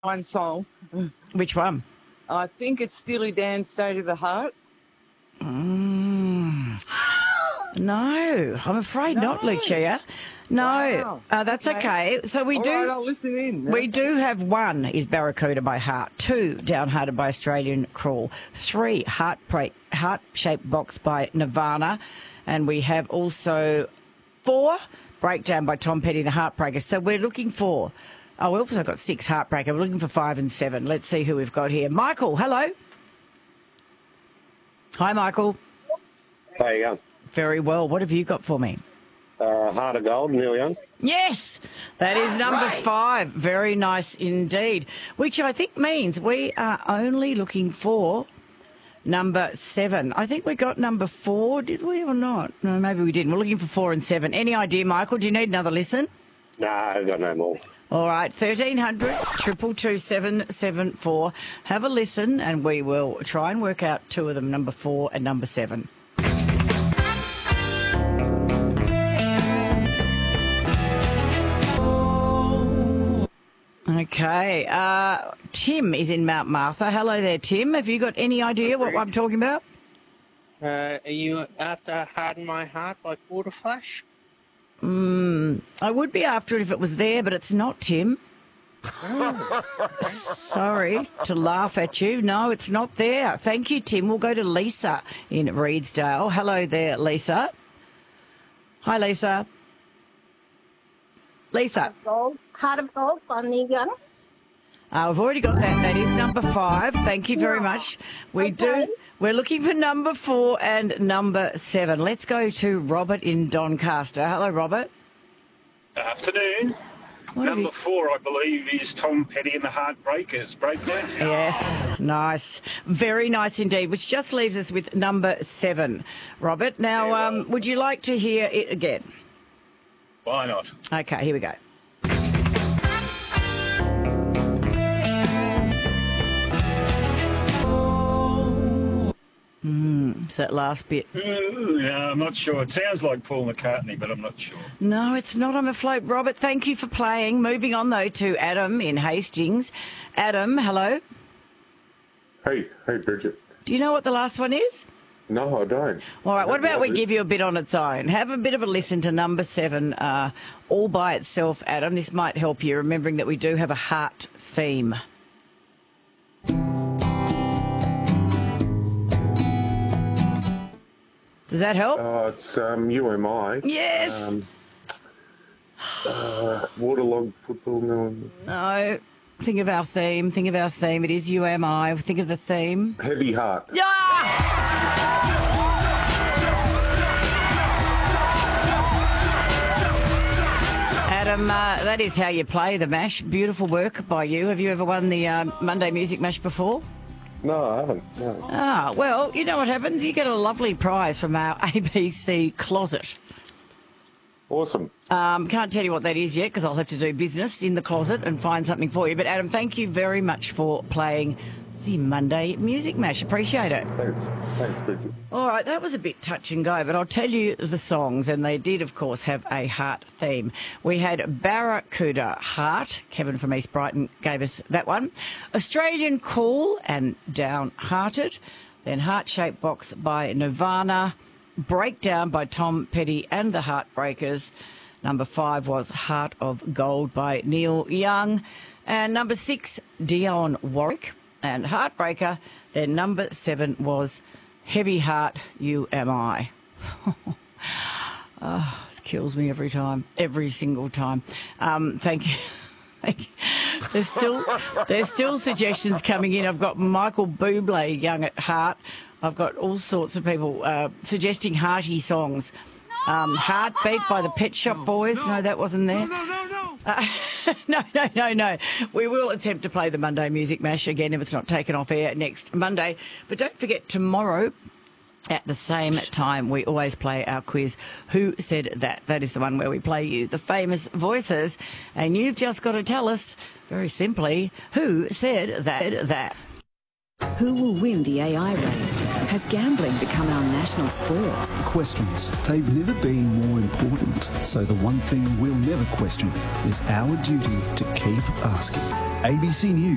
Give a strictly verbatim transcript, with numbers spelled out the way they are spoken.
one song. Which one? I think it's Steely Dan's State of the Heart. Mm. No, I'm afraid No. not, Lucia. No, Wow. uh, that's okay. Okay. So we All do. right, I'll listen in. We do have one is Barracuda by Heart, two Downhearted by Australian Crawl, three Heartbreak, Heart-Shaped Box by Nirvana, and we have also four Breakdown by Tom Petty and the Heartbreakers. So we're looking for, oh, we've also got six Heartbreaker. We're looking for five and seven. Let's see who we've got here. Michael, hello. Hi, Michael. How you going? Very well. What have you got for me? Uh, Heart of Gold, Neil Young. Yes, that is number five. Very nice indeed. Which I think means we are only looking for number seven. I think we got number four, did we or not? No, maybe we didn't. We're looking for four and seven. Any idea, Michael? Do you need another listen? Nah, I've got no more. All right, thirteen hundred, two two seven seven four. Have a listen and we will try and work out two of them, number four and number seven. Okay, uh, Tim is in Mount Martha. Hello there, Tim. Have you got any idea what I'm talking about? Uh, are you after Harden My Heart by Quarter Flash? Mm, I would be after it if it was there, but it's not, Tim. Sorry to laugh at you. No, it's not there. Thank you, Tim. We'll go to Lisa in Reedsdale. Hello there, Lisa. Hi, Lisa. Lisa. Gold, Heart of Gold by Neil Young. Uh, we've already got that. That is number five. Thank you very much. We Okay. do. We're looking for number four and number seven. Let's go to Robert in Doncaster. Hello, Robert. Afternoon. What have Number you- four, I believe, is Tom Petty and the Heartbreakers. Breakdown. Yes, nice. Very nice indeed, which just leaves us with number seven. Robert, now, um, would you like to hear it again? Why not? Okay, here we go. Mm, it's that last bit. Uh, yeah, I'm not sure. It sounds like Paul McCartney, but I'm not sure. No, it's not on afloat. Robert, thank you for playing. Moving on, though, to Adam in Hastings. Adam, hello. Hey, hey, Bridget. Do you know what the last one is? No, I don't. All right, what about we What is- give you a bit on its own? Have a bit of a listen to number seven uh, all by itself, Adam. This might help you, remembering that we do have a heart theme. Does that help? Uh, it's um, U M I. Yes. Um, uh, waterlogged football. No. No. Think of our theme. Think of our theme. It is U M I. Think of the theme. Heavy heart. Yeah! Adam, uh, that is how you play the MASH. Beautiful work by you. Have you ever won the uh, Monday Music MASH before? No, I haven't. No. Ah, well, you know what happens? You get a lovely prize from our A B C closet. Awesome. Um, can't tell you what that is yet because I'll have to do business in the closet and find something for you. But, Adam, thank you very much for playing the Monday Music MASH. Appreciate it. Thanks. Thanks, Bridget. All right, that was a bit touch and go, but I'll tell you the songs, and they did, of course, have a heart theme. We had Barracuda, Heart. Kevin from East Brighton gave us that one. Australian Cool and Downhearted. Then Heart-Shaped Box by Nirvana. Breakdown by Tom Petty and the Heartbreakers. Number five was Heart of Gold by Neil Young. And number six, Dionne Warwick and Heartbreaker. Then number seven was Heavy Heart, U M I. Oh, it kills me every time, every single time. Um, thank you. Thank you. There's still there's still suggestions coming in. I've got Michael Bublé, Young at Heart. I've got all sorts of people uh, suggesting hearty songs. Um, Heartbeat by the Pet Shop Boys. No, that wasn't there. No, no, no. Uh, no, no, no, no. We will attempt to play the Monday Music MASH again if it's not taken off air next Monday. But don't forget, tomorrow at the same time, we always play our quiz, Who Said That? That is the one where we play you the famous voices. And you've just got to tell us, very simply, who said that, that. Who will win the A I race? Has gambling become our national sport? Questions. They've never been more important. So the one thing we'll never question is our duty to keep asking. A B C News.